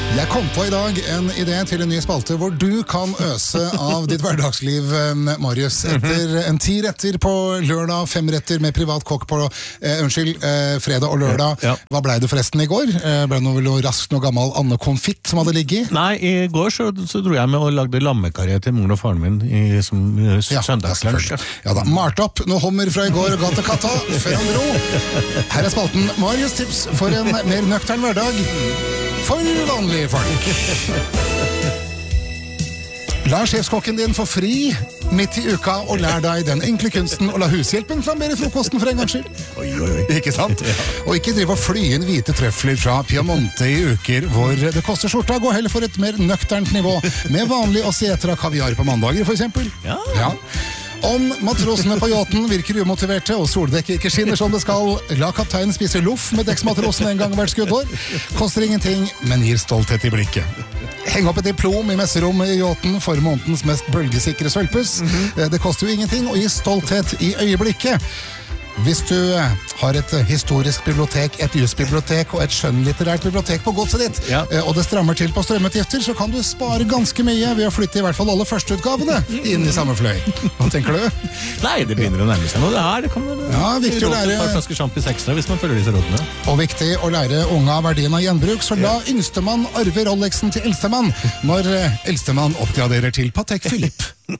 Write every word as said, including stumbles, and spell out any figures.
Jeg kom på i dag en idé til en ny spalte hvor du kan øse av ditt hverdagsliv, Marius. Etter en ti retter på lørdag, fem retter med privat kokk på eh, unnskyld, eh, fredag og lørdag. Ja. Hva ble det forresten i går? Eh, ble det noe, noe raskt, noe gammel Anne Konfitt som hadde ligget? Nei, i går så, så dro jeg med og lagde lammekarriere til moren og faren min i som, uh, Ja, søndagslunsj. ja, ja da, malt opp noe hummer fra i går og ga til katta før han dro. Her er spalten Marius tips for en mer nøktern hverdag for vanlige folk. La sjefskokken din få fri midt i uka og lær deg den enkle kunsten å la hushjelpen flambere frokosten for en gangs skyld. Oi, oi, oi. Ikke sant? Og ikke drive og fly inn hvite trøfler fra Piemonte i uker hvor det koster skjorta. Gå heller for et mer nøkternt nivå med vanlig ossetra kaviar på mandager, for eksempel. Ja. Ja. Om matrosene på yachten virker umotiverte og soldekket ikke skinner som det skal, la kapteinen spise loff med dekksmatrosene en gang hvert skuddår. Koster ingenting, men gir stolthet i blikket. Heng opp et diplom i messerommet i yachten for månedens mest bølgesikre sølvpuss. Mm-hmm. Det koster jo ingenting og gir stolthet i øyeblikket. Hvis du har et historisk bibliotek, et jusbibliotek og et skjønnlitterært bibliotek på godset ditt, Ja. og det strammer til på strømutgifter, så kan du spare ganske mye ved å flytte i hvert fall alle førsteutgavene inn i samme fløy. Hva tenker du? Nei, det begynner å nærme seg noe. Det her det kan man Ja, viktig å råd til lære- et par flasker champis ekstra hvis man følger disse rådene. Og viktig å lære unga verdien av gjenbruk, så la yngstemann arve Rolexen til eldstemann når eh, eldstemann oppgraderer til Patek Philippe.